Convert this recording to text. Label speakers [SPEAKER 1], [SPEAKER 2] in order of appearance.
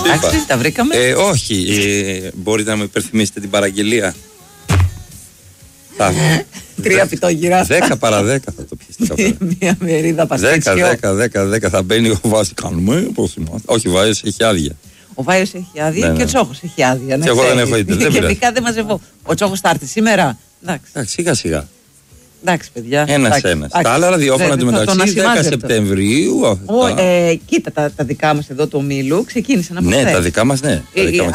[SPEAKER 1] Εντάξει, τα βρήκαμε.
[SPEAKER 2] Όχι, μπορείτε να μου υπερθυμίσετε την παραγγελία.
[SPEAKER 1] 3 πιτόγυρα.
[SPEAKER 2] 10 παρά 10 θα το πιέσετε.
[SPEAKER 1] Μια μερίδα παστίτσιο.
[SPEAKER 2] 10 θα μπαίνει ο Βάιος. Κάνουμε, πώς είμαστε. Όχι, ο Βάιος έχει άδεια.
[SPEAKER 1] Ο Βάιος έχει άδεια και ο Τσόχος έχει άδεια.
[SPEAKER 2] Και εγώ δεν έχω άδεια.
[SPEAKER 1] Γενικά δεν μαζεύω. Ο Τσόχος θα έρθει σήμερα.
[SPEAKER 2] Εντάξει, σιγά-σιγά.
[SPEAKER 1] Εντάξει, παιδιά.
[SPEAKER 2] Ένας. Τα άλλα ραδιόφωνα του μεταξύ 10 Σεπτεμβρίου.
[SPEAKER 1] Κοίτα, τα δικά μας εδώ του ομίλου ξεκίνησαν από χθες.
[SPEAKER 2] Ναι, τα δικά μας, ναι.